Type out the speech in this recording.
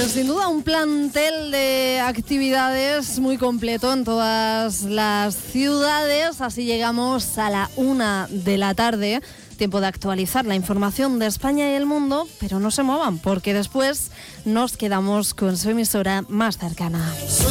Pues sin duda un plantel de actividades muy completo en todas las ciudades. Así llegamos a la 1 de la tarde. Tiempo de actualizar la información de España y el mundo, pero no se muevan porque después nos quedamos con su emisora más cercana.